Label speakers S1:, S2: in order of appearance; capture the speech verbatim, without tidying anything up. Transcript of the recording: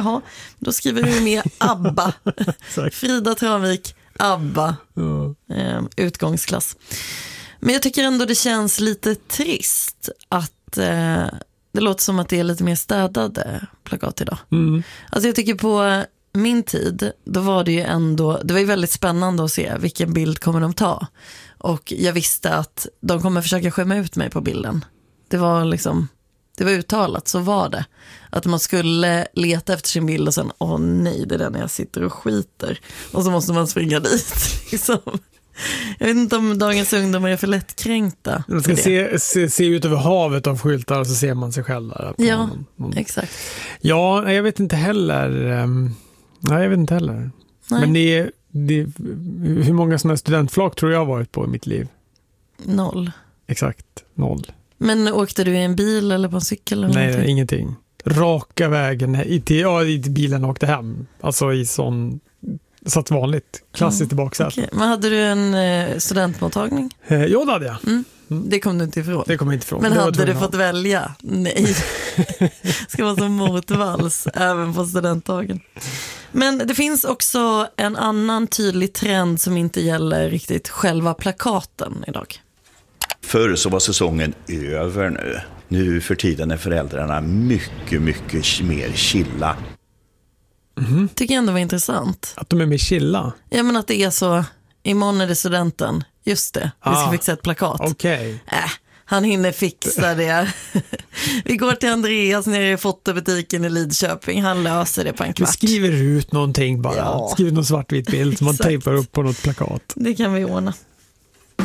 S1: Jaha, då skriver vi med ABBA. Frida Tranvik, ABBA. Ja. Eh, utgångsklass. Men jag tycker ändå det känns lite trist att eh, det låter som att det är lite mer städade plakat idag. Mm. Alltså jag tycker på min tid, då var det ju ändå, det var ju väldigt spännande att se vilken bild kommer de ta. Och jag visste att de kommer försöka skämma ut mig på bilden. Det var liksom, det var uttalat, så var det. Att man skulle leta efter sin bild och sen, åh nej, det är den jag sitter och skiter. Och så måste man springa dit liksom. Jag vet inte om dagens ungdomar är för lättkränkta.
S2: Man ska se, se, se ut över havet av skyltar och så ser man sig själv där.
S1: Ja,
S2: någon, någon.
S1: exakt.
S2: Ja, jag vet inte heller. Um, nej, jag vet inte heller. Nej. Men det, det, hur många sådana studentflak tror jag har varit på i mitt liv?
S1: Noll.
S2: Exakt, noll.
S1: Men åkte du i en bil eller på en cykel? Eller
S2: nej, nej, ingenting. Raka vägen i, till, ja, i bilen åkte hem. Alltså i sån... satt vanligt, klassiskt mm, i baksätet. Okay. Men
S1: hade du en eh, studentmottagning?
S2: Eh, ja, det hade jag.
S1: Mm. Mm. Det kom du inte ifrån?
S2: Det kom jag inte ifrån.
S1: Men hade du fått välja? Nej. Ska vara som motvalls även på studentdagen. Men det finns också en annan tydlig trend som inte gäller riktigt själva plakaten idag.
S3: Förr så var säsongen över nu. Nu för tiden är föräldrarna mycket, mycket mer chilla.
S1: Mm. Tycker jag ändå var intressant.
S2: Att de är mer chilla?
S1: Ja, men att det är så, imorgon är det studenten. Just det, vi ska ah, fixa ett plakat.
S2: Okej.
S1: Okay. Äh, han hinner fixa det. Vi går till Andreas nere i fotobutiken i Lidköping. Han löser det på en kvart.
S2: Vi skriver ut någonting bara. Ja. Skriver någon svartvit bild som man tejpar upp på något plakat.
S1: Det kan vi ordna.